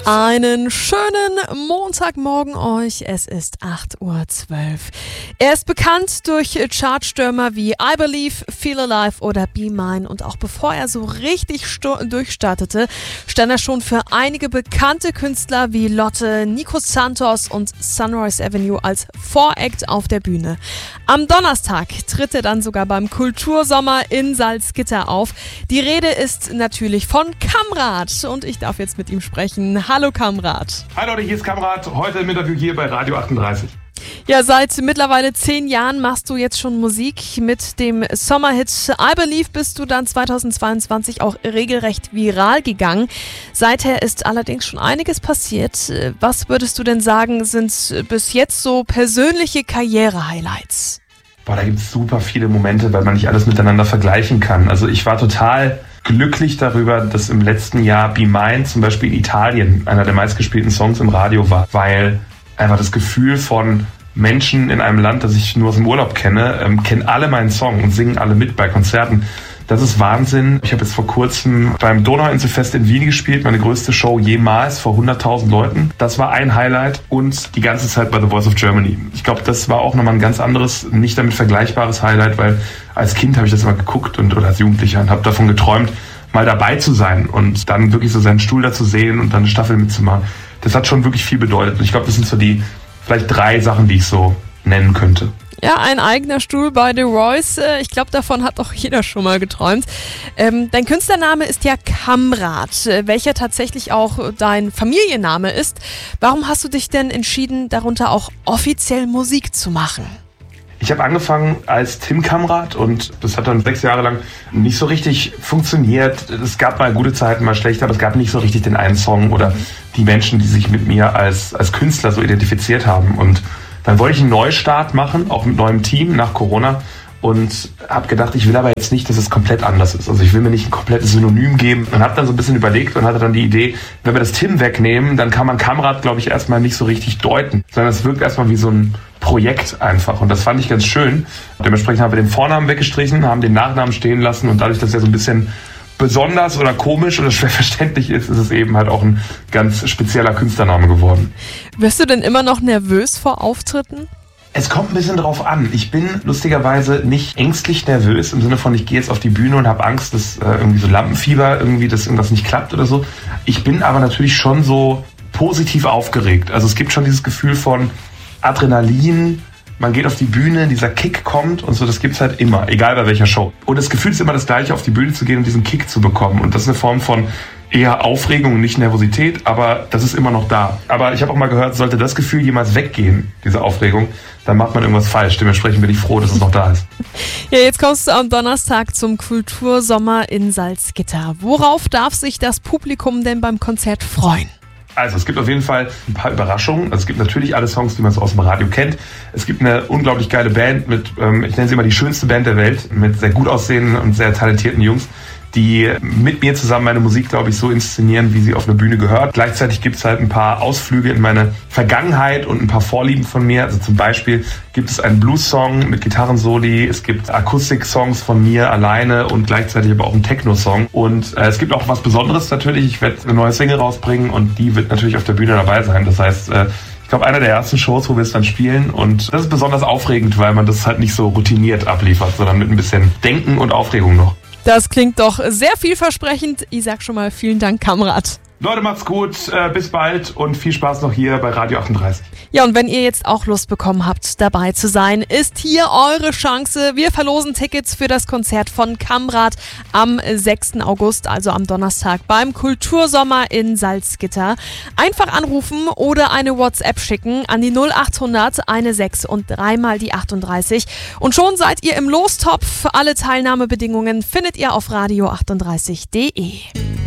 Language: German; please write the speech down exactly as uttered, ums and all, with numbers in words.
Einen schönen Montagmorgen euch. Es ist acht Uhr zwölf. Er ist bekannt durch Chartstürmer wie I Believe, Feel Alive oder Be Mine. Und auch bevor er so richtig sto- durchstartete, stand er schon für einige bekannte Künstler wie Lotte, Nico Santos und Sunrise Avenue als Voract auf der Bühne. Am Donnerstag tritt er dann sogar beim Kultursommer in Salzgitter auf. Die Rede ist natürlich von Kamrat und ich darf jetzt mit ihm sprechen. Hallo Kamrat. Hi Leute, hier ist Kamrat. Heute im Interview hier bei Radio achtunddreißig. Ja, seit mittlerweile zehn Jahren machst du jetzt schon Musik. Mit dem Sommerhit I Believe bist du dann zweitausendzweiundzwanzig auch regelrecht viral gegangen. Seither ist allerdings schon einiges passiert. Was würdest du denn sagen, sind bis jetzt so persönliche Karriere-Highlights? Boah, da gibt es super viele Momente, weil man nicht alles miteinander vergleichen kann. Also ich war total glücklich darüber, dass im letzten Jahr Be Mine zum Beispiel in Italien einer der meistgespielten Songs im Radio war, weil einfach das Gefühl von Menschen in einem Land, das ich nur aus dem Urlaub kenne, ähm, kennen alle meinen Song und singen alle mit bei Konzerten. Das ist Wahnsinn. Ich habe jetzt vor kurzem beim Donauinselfest in Wien gespielt, meine größte Show jemals vor hunderttausend Leuten. Das war ein Highlight und die ganze Zeit bei The Voice of Germany. Ich glaube, das war auch nochmal ein ganz anderes, nicht damit vergleichbares Highlight, weil als Kind habe ich das immer geguckt und oder als Jugendlicher und habe davon geträumt, mal dabei zu sein und dann wirklich so seinen Stuhl da zu sehen und dann eine Staffel mitzumachen. Das hat schon wirklich viel bedeutet. Und ich glaube, das sind so die vielleicht drei Sachen, die ich so nennen könnte. Ja, ein eigener Stuhl bei The Voice. Ich glaube, davon hat auch jeder schon mal geträumt. Ähm, dein Künstlername ist ja Kamrat, welcher tatsächlich auch dein Familienname ist. Warum hast du dich denn entschieden, darunter auch offiziell Musik zu machen? Ich habe angefangen als Tim Kamrat und das hat dann sechs Jahre lang nicht so richtig funktioniert. Es gab mal gute Zeiten, mal schlechte, aber es gab nicht so richtig den einen Song oder die Menschen, die sich mit mir als, als Künstler so identifiziert haben. Und dann wollte ich einen Neustart machen, auch mit neuem Team nach Corona und habe gedacht, ich will aber jetzt nicht, dass es komplett anders ist. Also ich will mir nicht ein komplettes Synonym geben und habe dann so ein bisschen überlegt und hatte dann die Idee, wenn wir das Tim wegnehmen, dann kann man Kamrat, glaube ich, erstmal nicht so richtig deuten, sondern es wirkt erstmal wie so ein Projekt einfach und das fand ich ganz schön. Dementsprechend haben wir den Vornamen weggestrichen, haben den Nachnamen stehen lassen und dadurch, dass er so ein bisschen besonders oder komisch oder schwer verständlich ist, ist es eben halt auch ein ganz spezieller Künstlername geworden. Wirst du denn immer noch nervös vor Auftritten? Es kommt ein bisschen drauf an. Ich bin lustigerweise nicht ängstlich nervös, im Sinne von, ich gehe jetzt auf die Bühne und habe Angst, dass äh, irgendwie so Lampenfieber, irgendwie, dass irgendwas nicht klappt oder so. Ich bin aber natürlich schon so positiv aufgeregt. Also es gibt schon dieses Gefühl von Adrenalin, man geht auf die Bühne, dieser Kick kommt und so, das gibt's halt immer, egal bei welcher Show. Und das Gefühl ist immer das gleiche, auf die Bühne zu gehen und diesen Kick zu bekommen. Und das ist eine Form von eher Aufregung und nicht Nervosität, aber das ist immer noch da. Aber ich habe auch mal gehört, sollte das Gefühl jemals weggehen, diese Aufregung, dann macht man irgendwas falsch. Dementsprechend bin ich froh, dass es noch da ist. Ja, jetzt kommst du am Donnerstag zum Kultursommer in Salzgitter. Worauf darf sich das Publikum denn beim Konzert freuen? Also es gibt auf jeden Fall ein paar Überraschungen. Also es gibt natürlich alle Songs, die man so aus dem Radio kennt. Es gibt eine unglaublich geile Band mit, ähm, ich nenne sie immer die schönste Band der Welt, mit sehr gut aussehenden und sehr talentierten Jungs, die mit mir zusammen meine Musik, glaube ich, so inszenieren, wie sie auf einer Bühne gehört. Gleichzeitig gibt es halt ein paar Ausflüge in meine Vergangenheit und ein paar Vorlieben von mir. Also zum Beispiel gibt es einen Blues-Song mit Gitarrensoli, es gibt Akustik-Songs von mir alleine und gleichzeitig aber auch einen Techno-Song. Und äh, es gibt auch was Besonderes natürlich. Ich werde eine neue Single rausbringen und die wird natürlich auf der Bühne dabei sein. Das heißt, äh, ich glaube, einer der ersten Shows, wo wir es dann spielen. Und das ist besonders aufregend, weil man das halt nicht so routiniert abliefert, sondern mit ein bisschen Denken und Aufregung noch. Das klingt doch sehr vielversprechend. Ich sag schon mal vielen Dank, Kamrat. Leute, macht's gut, äh, bis bald und viel Spaß noch hier bei Radio achtunddreißig. Ja, und wenn ihr jetzt auch Lust bekommen habt, dabei zu sein, ist hier eure Chance. Wir verlosen Tickets für das Konzert von Kamrat am sechsten August, also am Donnerstag beim Kultursommer in Salzgitter. Einfach anrufen oder eine WhatsApp schicken an die null achthundert sechzehn und dreimal die achtunddreißig. Und schon seid ihr im Lostopf. Alle Teilnahmebedingungen findet ihr auf radio achtunddreißig punkt de.